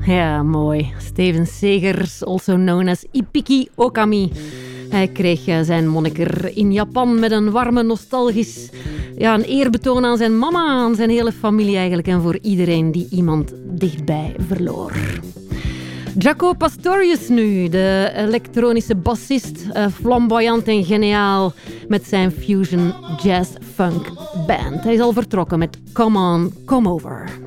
Ja, mooi. Steven Segers, also known as Ipiki Okami. Hij kreeg zijn moniker in Japan met een warme, nostalgisch... Ja, een eerbetoon aan zijn mama, aan zijn hele familie eigenlijk en voor iedereen die iemand dichtbij verloor. Jaco Pastorius nu, de elektronische bassist, flamboyant en geniaal met zijn fusion jazz funk band. Hij is al vertrokken met Come On, Come Over.